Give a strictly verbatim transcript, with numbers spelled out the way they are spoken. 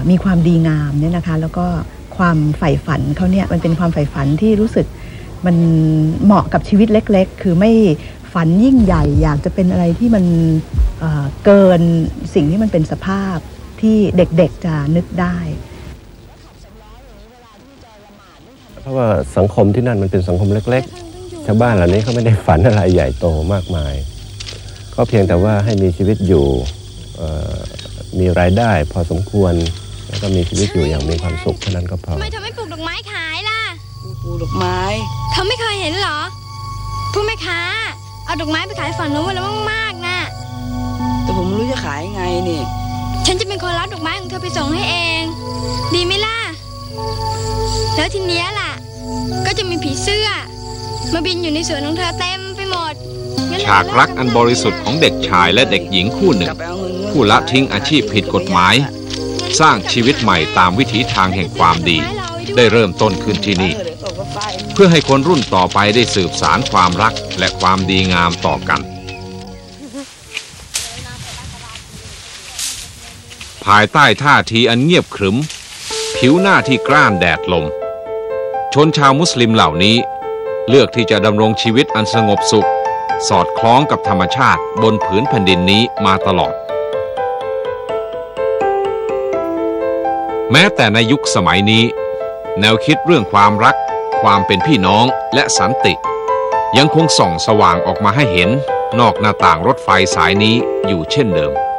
มีความดีงามเนี่ยนะคะแล้วก็ความใฝ่ฝันเขาเนี่ยมันเป็นความใฝ่ฝันที่รู้สึกมันเหมาะกับชีวิตเล็กๆคือไม่ฝันยิ่งใหญ่อยากจะเป็นอะไรที่มันเอ่อเกินสิ่งที่มันเป็นสภาพที่เด็กๆจะนึกได้เพราะว่าสังคมที่นั่นมันเป็นสังคมเล็กๆชาวบ้านเหล่านี้เขาไม่ได้ฝันอะไรใหญ่โตมากมายก็เพียงแต่ว่าให้มีชีวิตอยู่มีรายได้พอสมควรแล้วก็มีชีวิตอยู่อย่างมีความสุขเท่านั้นก็พอทำไมเธอไม่ปลูกดอกไม้ขายล่ะปลูกดอกไม้เขาไม่เคยเห็นเหรอผู้แม่ค้าเอาดอกไม้ไปขายฝั่งโน้นแล้วมากๆนะแต่ผมไม่รู้จะขายยังไงนี่ฉันจะเป็นคนรับดอกไม้ของเธอไปส่งให้เองดีไหมล่ะแล้วทีเนี้ยล่ะก็จะมีผีเสื้อมาบินอยู่ในสวนของเธอเต็มไปหมดฉากรักอันบริสุทธิ์ของเด็กชายและเด็กหญิงคู่หนึ่งผู้ละทิ้งอาชีพผิดกฎหมายสร้างชีวิตใหม่ตามวิถีทางแห่งความดีได้เริ่มต้นขึ้นที่นี่เพื่อให้คนรุ่นต่อไปได้สืบสานความรักและความดีงามต่อกันภายใต้ท่าทีอันเงียบขรึมผิวหน้าที่กร้านแดดลมชนชาวมุสลิมเหล่านี้เลือกที่จะดำรงชีวิตอันสงบสุขสอดคล้องกับธรรมชาติบนผืนแผ่นดินนี้มาตลอดแม้แต่ในยุคสมัยนี้แนวคิดเรื่องความรักความเป็นพี่น้องและสันติยังคงส่องสว่างออกมาให้เห็นนอกหน้าต่างรถไฟสายนี้อยู่เช่นเดิม